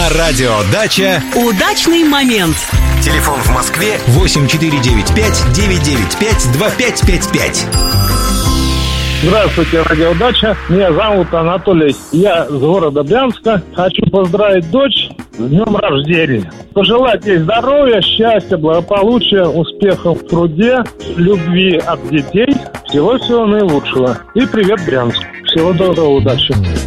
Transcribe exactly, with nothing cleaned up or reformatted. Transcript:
На радио «Дача» удачный момент. Телефон в Москве восемь четыре девять пять девять девять пять два пять пять пять. Здравствуйте, радиодача. Меня зовут Анатолий. Я с города Брянска. Хочу поздравить дочь с днем рождения. Пожелать ей здоровья, счастья, благополучия, успехов в труде, любви от детей. Всего-всего наилучшего. И привет, Брянск. Всего доброго, удачи.